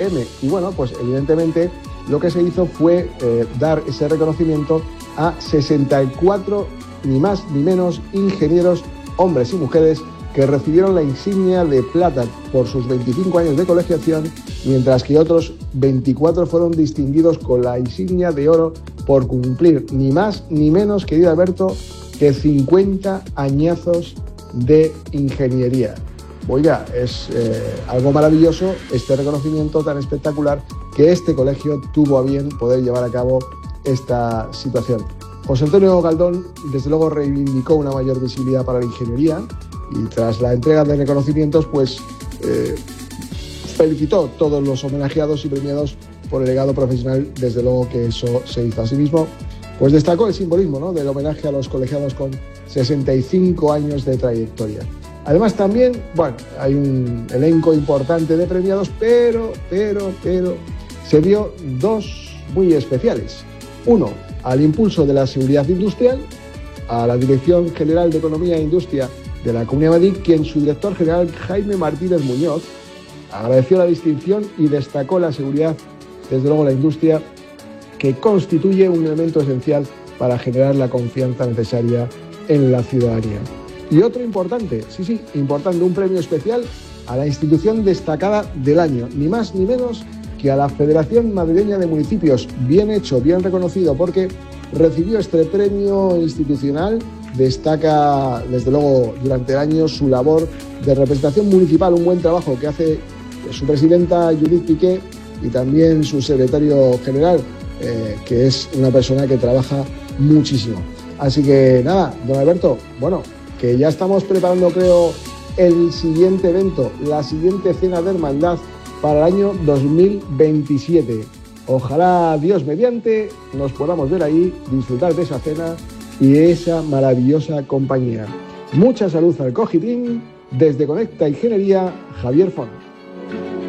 M. Y bueno, pues evidentemente lo que se hizo fue dar ese reconocimiento a 64, ni más ni menos, ingenieros, hombres y mujeres, que recibieron la insignia de plata por sus 25 años de colegiación, mientras que otros 24 fueron distinguidos con la insignia de oro por cumplir ni más ni menos, querido Alberto, que 50 añazos de ingeniería. Oiga, es algo maravilloso este reconocimiento tan espectacular que este colegio tuvo a bien poder llevar a cabo esta situación. José Antonio Galdón, desde luego, reivindicó una mayor visibilidad para la ingeniería y tras la entrega de reconocimientos, pues felicitó a todos los homenajeados y premiados por el legado profesional, desde luego que eso se hizo. Asimismo, pues destacó el simbolismo, ¿no?, del homenaje a los colegiados con 65 años de trayectoria. Además también, bueno, hay un elenco importante de premiados, pero se dio dos muy especiales. Uno, al impulso de la seguridad industrial, a la Dirección General de Economía e Industria de la Comunidad de Madrid, quien su director general, Jaime Martínez Muñoz, agradeció la distinción y destacó la seguridad, desde luego la industria, que constituye un elemento esencial para generar la confianza necesaria en la ciudadanía. Y otro importante, importante, un premio especial a la institución destacada del año, ni más ni menos que a la Federación Madrileña de Municipios. Bien hecho, bien reconocido, porque recibió este premio institucional. Destaca, desde luego, durante el año su labor de representación municipal, un buen trabajo que hace su presidenta Judith Piqué y también su secretario general, que es una persona que trabaja muchísimo. Así que nada, don Alberto, bueno, que ya estamos preparando, creo, el siguiente evento, la siguiente cena de hermandad para el año 2027. Ojalá, Dios mediante, nos podamos ver ahí, disfrutar de esa cena y de esa maravillosa compañía. Mucha salud al cogitín. Desde Conecta Ingeniería, Javier Font.